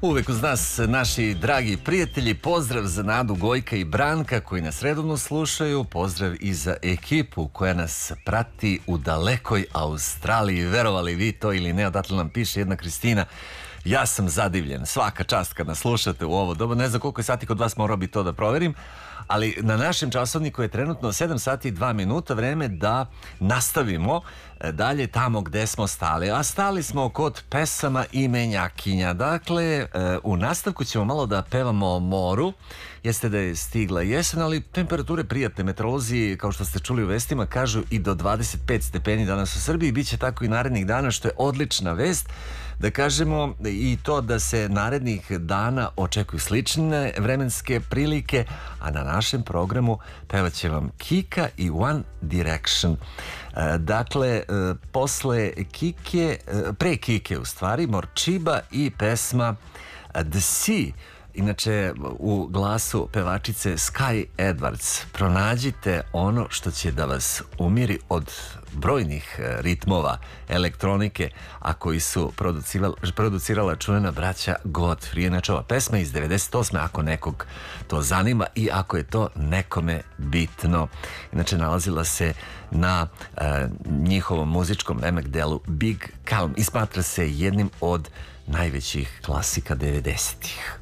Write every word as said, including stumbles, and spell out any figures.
Uvek uz nas naši dragi prijatelji, pozdrav za Nadu, Gojka i Branka koji nas redovno slušaju, pozdrav i za ekipu koja nas prati u dalekoj Australiji, verovali vi to ili ne, odatle nam piše jedna Kristina. Ja sam zadivljen, svaka čast kad nas slušate u ovo doba, ne znam koliko je sati kod vas, morao bi to da proverim, ali na našem časovniku je trenutno sedam sati i dva minuta, vreme da nastavimo dalje tamo gde smo stali, a stali smo kod pesama imenjakinja. Dakle, u nastavku ćemo malo da pevamo o moru. Jeste da je stigla jesen, ali temperature prijatne. Meteorolozi, kao što ste čuli u vestima, kažu i do dvadeset pet stepeni danas u Srbiji. Biće tako i narednih dana, što je odlična vest. Da kažemo i to da se narednih dana očekuju slične vremenske prilike, a na našem programu pevaće vam Kika i One Direction. Dakle, posle Kike, pre Kike u stvari, Morčiba i pesma The Sea. Inače, u glasu pevačice Sky Edwards. Pronađite ono što će da vas umiri od brojnih ritmova elektronike, a koji su producirala, producirala čuvena braća Godfrey. Inače, ova pesma iz devedeset osme ako nekog to zanima i ako je to nekome bitno. Inače, nalazila se na e, njihovom muzičkom remek delu Big Calm i smatra se jednim od najvećih klasika devedesetih.